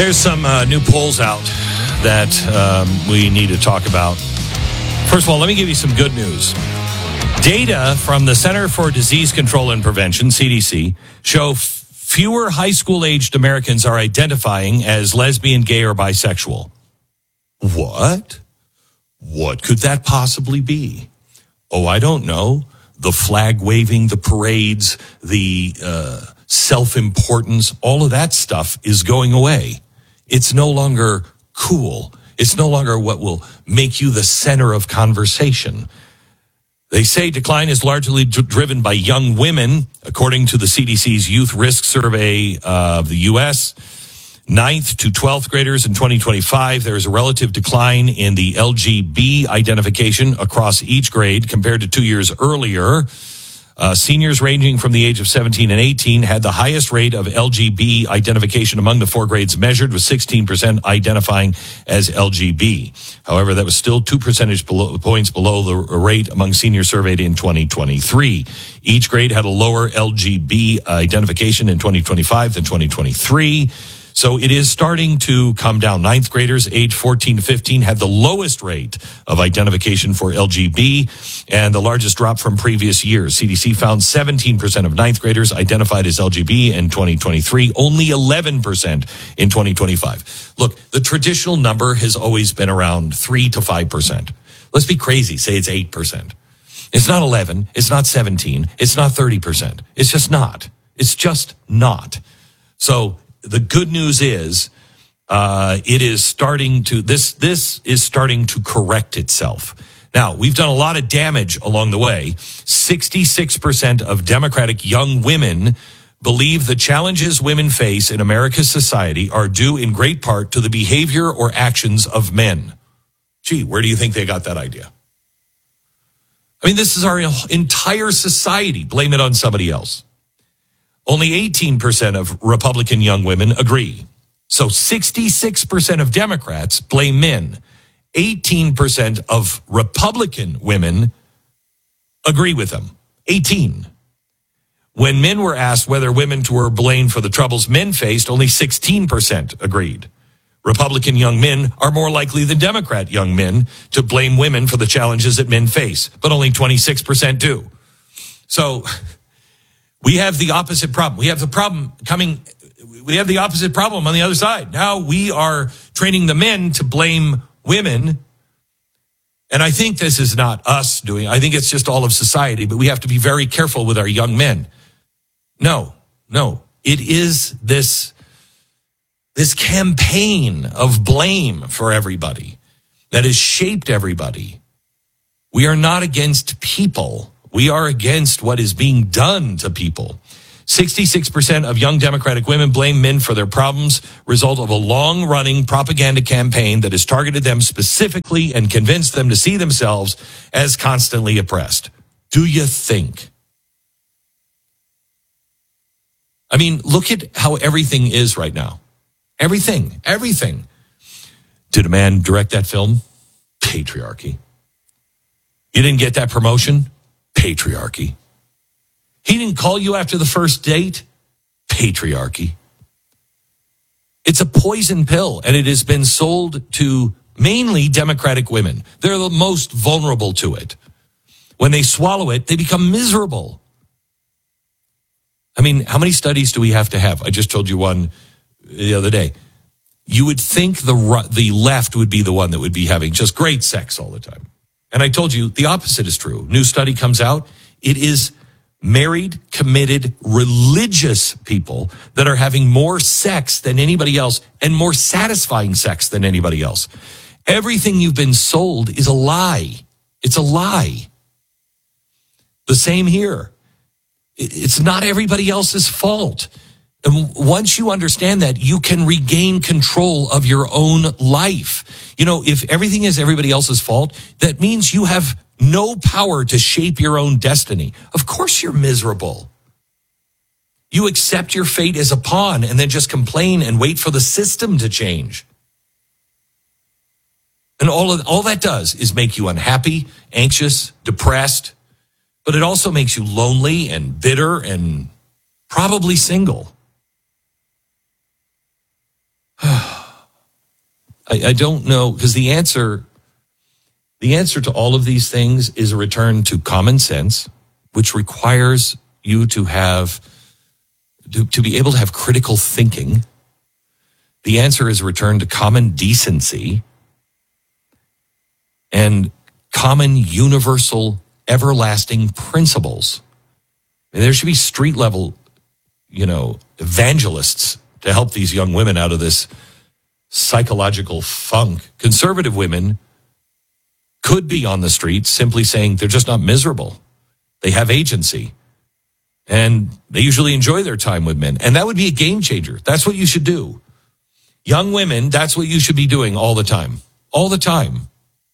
There's some new polls out that we need to talk about. First of all, let me give you some good news. Data from the Center for Disease Control and Prevention, CDC, show fewer high school-aged Americans are identifying as lesbian, gay, or bisexual. What? What could that possibly be? Oh, I don't know. The flag waving, the parades, the self-importance, all of that stuff is going away. It's no longer cool. It's no longer what will make you the center of conversation. They say decline is largely driven by young women, according to the CDC's Youth Risk Survey of the U.S. 9th to 12th graders in 2025, there is a relative decline in the LGB identification across each grade compared to 2 years earlier. Seniors ranging from the age of 17 and 18 had the highest rate of LGB identification among the four grades measured, with 16% identifying as LGB. However, that was still 2 percentage points below the rate among seniors surveyed in 2023. Each grade had a lower LGB identification in 2025 than 2023. So it is starting to come down. Ninth graders age 14 to 15 had the lowest rate of identification for LGB and the largest drop from previous years. CDC found 17% of ninth graders identified as LGB in 2023, only 11% in 2025. Look, the traditional number has always been around 3 to 5%. Let's be crazy, say it's 8%. It's not 11, it's not 17, it's not 30%. It's just not. It's just not. So the good news is, it is starting to, this is starting to correct itself. Now, we've done a lot of damage along the way. 66% of Democratic young women believe the challenges women face in America's society are due in great part to the behavior or actions of men. Gee, where do you think they got that idea? I mean, this is our entire society. Blame it on somebody else. Only 18% of Republican young women agree. So 66% of Democrats blame men. 18% of Republican women agree with them. 18. When men were asked whether women were blamed for the troubles men faced, only 16% agreed. Republican young men are more likely than Democrat young men to blame women for the challenges that men face, but only 26% do. So we have the opposite problem. We have the opposite problem on the other side. Now we are training the men to blame women. And I think this is not us doing, I think it's just all of society, but we have to be very careful with our young men. No, it is this campaign of blame for everybody that has shaped everybody. We are not against people. We are against what is being done to people. 66% of young Democratic women blame men for their problems, result of a long-running propaganda campaign that has targeted them specifically and convinced them to see themselves as constantly oppressed. Do you think? I mean, look at how everything is right now. Everything. Did a man direct that film? Patriarchy. You didn't get that promotion? Patriarchy. He didn't call you after the first date? Patriarchy. It's a poison pill, and it has been sold to mainly Democratic women. They're the most vulnerable to it. When they swallow it, they become miserable. I mean, how many studies do we have to have? I just told you one the other day. You would think the left would be the one that would be having just great sex all the time. And I told you the opposite is true. New study comes out. It is married, committed, religious people that are having more sex than anybody else and more satisfying sex than anybody else. Everything you've been sold is a lie. It's a lie. The same here. It's not everybody else's fault. And once you understand that, you can regain control of your own life. You know, if everything is everybody else's fault, that means you have no power to shape your own destiny. Of course you're miserable. You accept your fate as a pawn and then just complain and wait for the system to change. And all that does is make you unhappy, anxious, depressed, but it also makes you lonely and bitter and probably single. I don't know, because the answer to all of these things is a return to common sense, which requires you to be able to have critical thinking. The answer is a return to common decency and common universal everlasting principles. And there should be street level, evangelists to help these young women out of this psychological funk. Conservative women could be on the streets simply saying they're just not miserable. They have agency. And they usually enjoy their time with men. And that would be a game changer. That's what you should do. Young women, that's what you should be doing all the time. All the time.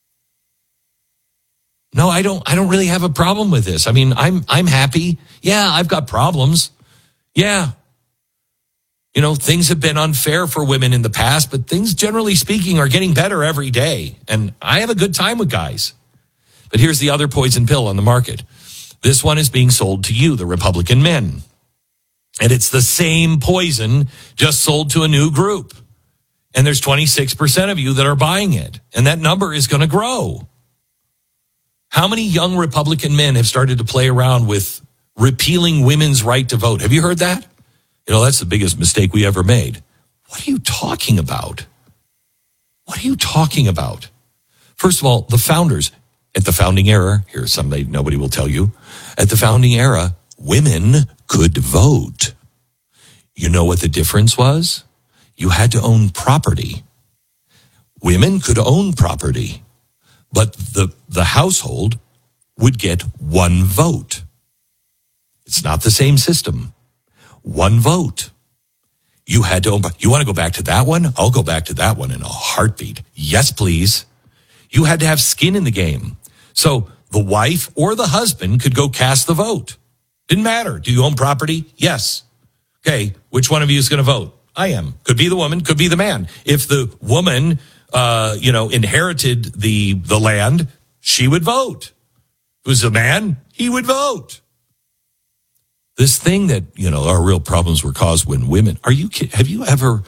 No, I don't really have a problem with this. I mean, I'm happy. Yeah, I've got problems. Yeah. Things have been unfair for women in the past, but things, generally speaking, are getting better every day. And I have a good time with guys. But here's the other poison pill on the market. This one is being sold to you, the Republican men. And it's the same poison, just sold to a new group. And there's 26% of you that are buying it. And that number is going to grow. How many young Republican men have started to play around with repealing women's right to vote? Have you heard that? That's the biggest mistake we ever made. What are you talking about? What are you talking about? First of all, the founders, at the founding era, here's something nobody will tell you. At the founding era, women could vote. You know what the difference was? You had to own property. Women could own property, but the household would get one vote. It's not the same system. One vote. You had to own. You want to go back to that one? I'll go back to that one in a heartbeat. Yes, please. You had to have skin in the game. So the wife or the husband could go cast the vote. Didn't matter. Do you own property? Yes. Okay. Which one of you is going to vote? I am. Could be the woman, could be the man. If the woman, inherited the land, she would vote. If it was a man, he would vote. This thing that, our real problems were caused when women, have you ever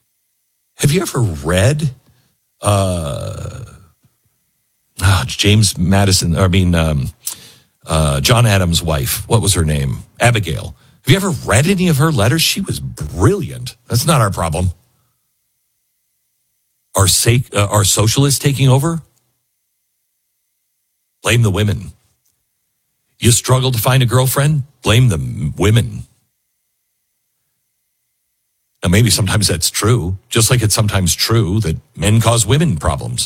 read, James Madison, John Adams' wife, what was her name? Abigail. Have you ever read any of her letters? She was brilliant. That's not our problem. Are socialists taking over? Blame the women. You struggle to find a girlfriend? Blame the women. Now, maybe sometimes that's true, just like it's sometimes true that men cause women problems.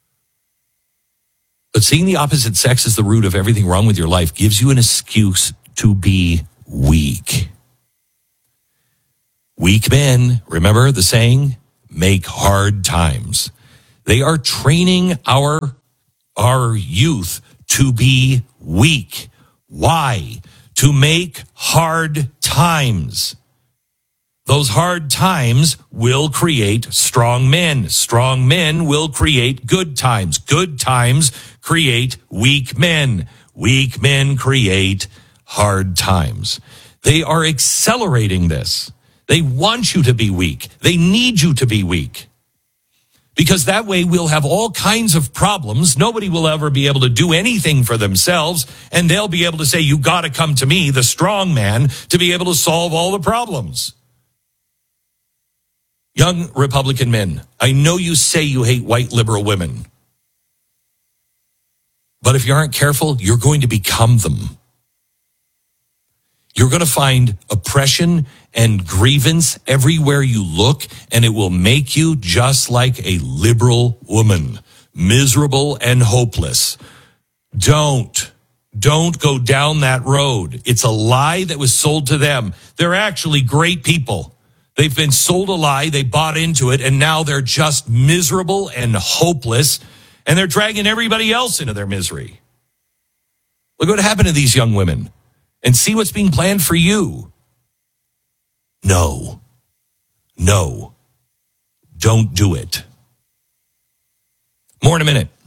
But seeing the opposite sex as the root of everything wrong with your life gives you an excuse to be weak. Weak men, remember the saying, make hard times. They are training our youth to be weak. Why? To make hard times. Those hard times will create strong men. Strong men will create good times. Good times create weak men. Weak men create hard times. They are accelerating this. They want you to be weak. They need you to be weak. Because that way we'll have all kinds of problems. Nobody will ever be able to do anything for themselves. And they'll be able to say, you got to come to me, the strong man, to be able to solve all the problems. Young Republican men, I know you say you hate white liberal women. But if you aren't careful, you're going to become them. You're going to find oppression and grievance everywhere you look, and it will make you just like a liberal woman, miserable and hopeless. Don't go down that road. It's a lie that was sold to them. They're actually great people. They've been sold a lie, they bought into it, and now they're just miserable and hopeless, and they're dragging everybody else into their misery. Look what happened to these young women. And see what's being planned for you. No, don't do it. More in a minute.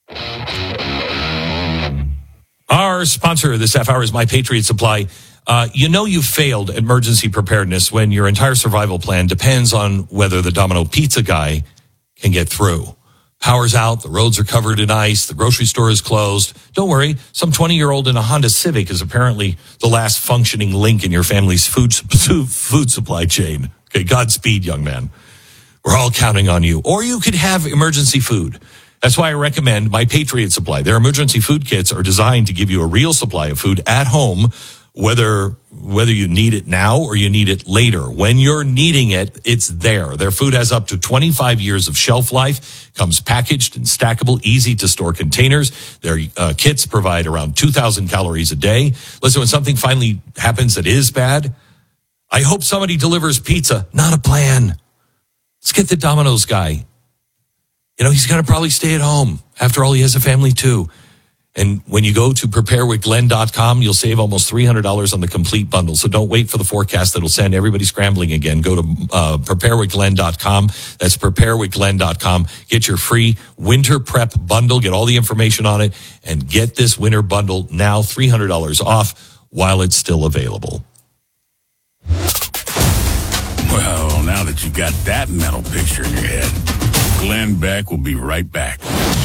Our sponsor this half hour is My Patriot Supply. You failed at emergency preparedness when your entire survival plan depends on whether the Domino Pizza guy can get through. Power's out, the roads are covered in ice, the grocery store is closed. Don't worry, some 20-year-old in a Honda Civic is apparently the last functioning link in your family's food supply chain. Okay, Godspeed, young man. We're all counting on you. Or you could have emergency food. That's why I recommend My Patriot Supply. Their emergency food kits are designed to give you a real supply of food at home, whether you need it now or you need it later. When you're needing it, it's there. Their food has up to 25 years of shelf life, comes packaged in stackable, easy-to-store containers. Their kits provide around 2,000 calories a day. Listen, when something finally happens that is bad, I hope somebody delivers pizza, not a plan. Let's get the Domino's guy. You know, he's going to probably stay at home. After all, he has a family too. And when you go to preparewithglenn.com, you'll save almost $300 on the complete bundle. So don't wait for the forecast that'll send everybody scrambling again. Go to preparewithglenn.com. That's preparewithglenn.com. Get your free winter prep bundle. Get all the information on it and get this winter bundle now, $300 off while it's still available. Well, now that you got that mental picture in your head, Glenn Beck will be right back.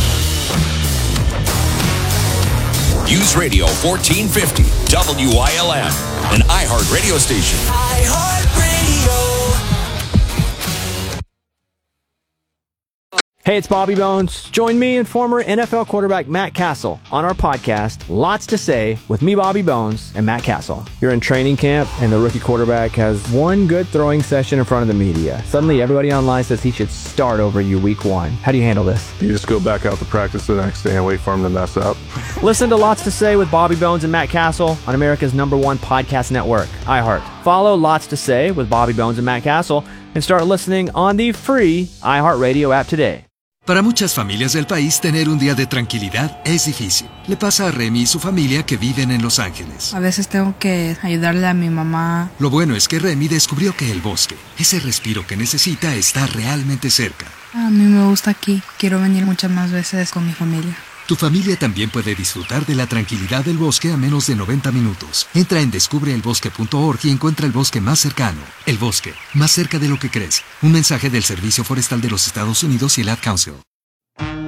News Radio 1450, WILM, an iHeart radio station. iHeart Radio. Hey, it's Bobby Bones. Join me and former NFL quarterback Matt Castle on our podcast, Lots to Say, with me, Bobby Bones, and Matt Castle. You're in training camp, and the rookie quarterback has one good throwing session in front of the media. Suddenly, everybody online says he should start over you week one. How do you handle this? You just go back out to practice the next day and wait for him to mess up. Listen to Lots to Say with Bobby Bones and Matt Castle on America's #1 podcast network, iHeart. Follow Lots to Say with Bobby Bones and Matt Castle and start listening on the free iHeart Radio app today. Para muchas familias del país, tener un día de tranquilidad es difícil. Le pasa a Remy y su familia que viven en Los Ángeles. A veces tengo que ayudarle a mi mamá. Lo bueno es que Remy descubrió que el bosque, ese respiro que necesita, está realmente cerca. A mí me gusta aquí. Quiero venir muchas más veces con mi familia. Tu familia también puede disfrutar de la tranquilidad del bosque a menos de 90 minutos. Entra en descubreelbosque.org y encuentra el bosque más cercano. El bosque, más cerca de lo que crees. Un mensaje del Servicio Forestal de los Estados Unidos y el Ad Council.